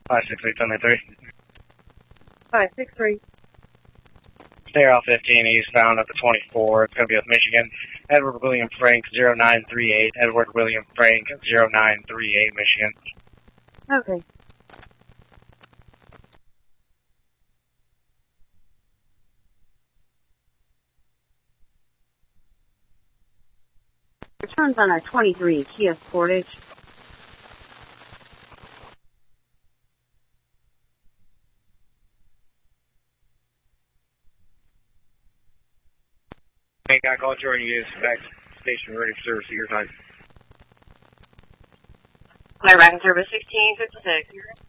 56373. 563. Stay off 15 eastbound up to 24. It's going to be with Michigan. Edward William Frank 0938. Edward William Frank 0938, Michigan. Okay. Returns on our 23 Kia Sportage. Hey, I called you and you expect station ready for service at your time. My Rack and Service 1656.